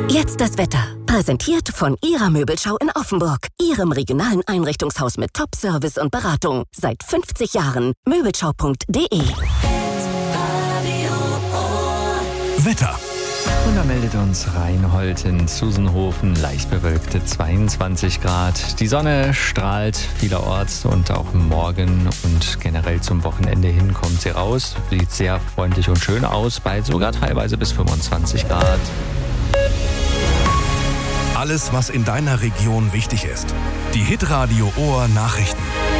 Jetzt das Wetter. Präsentiert von Ihrer Möbelschau in Offenburg. Ihrem regionalen Einrichtungshaus mit Top-Service und Beratung. Seit 50 Jahren. Möbelschau.de. Wetter. Und da meldet uns Reinhold in Susenhofen, leicht bewölkte 22 Grad. Die Sonne strahlt vielerorts und auch morgen und generell zum Wochenende hin kommt sie raus. Sieht sehr freundlich und schön aus, bei sogar teilweise bis 25 Grad. Alles, was in deiner Region wichtig ist. Die Hitradio Ohr Nachrichten.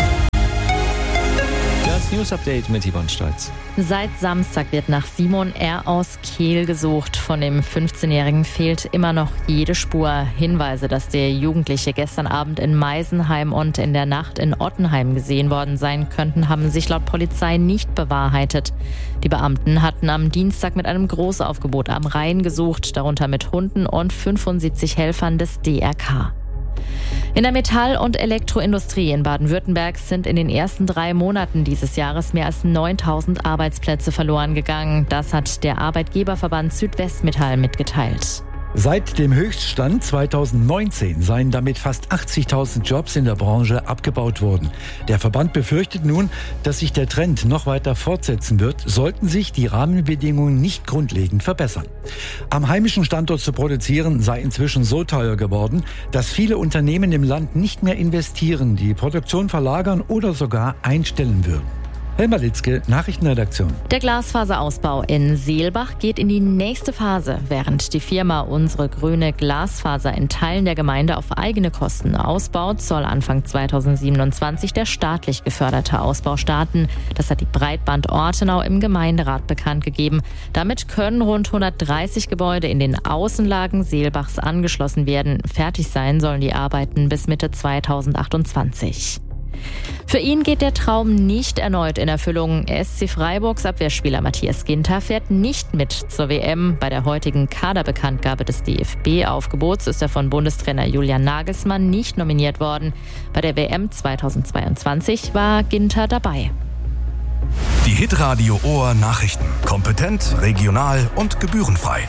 Das News-Update mit Yvonne Stolz. Seit Samstag wird nach Simon R. aus Kehl gesucht. Von dem 15-Jährigen fehlt immer noch jede Spur. Hinweise, dass der Jugendliche gestern Abend in Meisenheim und in der Nacht in Ottenheim gesehen worden sein könnten, haben sich laut Polizei nicht bewahrheitet. Die Beamten hatten am Dienstag mit einem Großaufgebot am Rhein gesucht, darunter mit Hunden und 75 Helfern des DRK. In der Metall- und Elektroindustrie in Baden-Württemberg sind in den ersten 3 Monaten dieses Jahres mehr als 9.000 Arbeitsplätze verloren gegangen. Das hat der Arbeitgeberverband Südwestmetall mitgeteilt. Seit dem Höchststand 2019 seien damit fast 80.000 Jobs in der Branche abgebaut worden. Der Verband befürchtet nun, dass sich der Trend noch weiter fortsetzen wird, sollten sich die Rahmenbedingungen nicht grundlegend verbessern. Am heimischen Standort zu produzieren sei inzwischen so teuer geworden, dass viele Unternehmen im Land nicht mehr investieren, die Produktion verlagern oder sogar einstellen würden. Helma Litzke, Nachrichtenredaktion. Der Glasfaserausbau in Seelbach geht in die nächste Phase, während die Firma Unsere Grüne Glasfaser in Teilen der Gemeinde auf eigene Kosten ausbaut, soll Anfang 2027 der staatlich geförderte Ausbau starten. Das hat die Breitband Ortenau im Gemeinderat bekannt gegeben. Damit können rund 130 Gebäude in den Außenlagen Seelbachs angeschlossen werden. Fertig sein sollen die Arbeiten bis Mitte 2028. Für ihn geht der Traum nicht erneut in Erfüllung. SC Freiburgs Abwehrspieler Matthias Ginter fährt nicht mit zur WM. Bei der heutigen Kaderbekanntgabe des DFB-Aufgebots ist er von Bundestrainer Julian Nagelsmann nicht nominiert worden. Bei der WM 2022 war Ginter dabei. Die Hitradio Ohr Nachrichten. Kompetent, regional und gebührenfrei.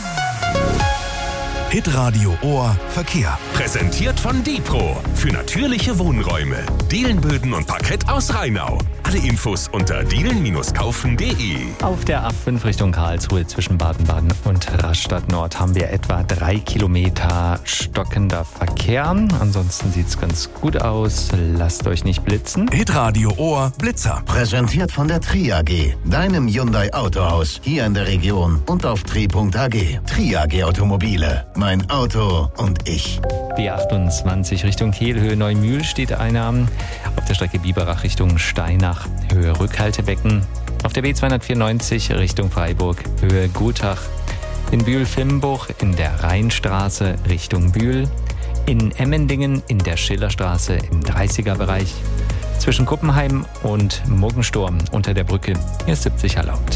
Hitradio Ohr Verkehr. Präsentiert von Dipro. Für natürliche Wohnräume. Dielenböden und Parkett aus Rheinau. Alle Infos unter dielen-kaufen.de. Auf der A5 Richtung Karlsruhe zwischen Baden-Baden und Rastatt Nord haben wir etwa 3 Kilometer stockender Verkehr. Ansonsten sieht's ganz gut aus. Lasst euch nicht blitzen. Hitradio Ohr Blitzer. Präsentiert von der Tri AG, deinem Hyundai Autohaus hier in der Region und auf tri.ag. Tri AG Automobile. Mein Auto und ich. B28 Richtung Kehl, Höhe Neumühl steht einer. Auf der Strecke Biberach Richtung Steinach, Höhe Rückhaltebecken. Auf der B294 Richtung Freiburg, Höhe Gutach. In Bühl-Fimbuch in der Rheinstraße Richtung Bühl. In Emmendingen in der Schillerstraße im 30er-Bereich. Zwischen Kuppenheim und Muggensturm unter der Brücke. Hier ist 70 erlaubt.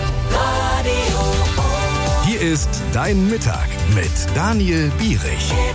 Hier ist Dein Mittag mit Daniel Bierich.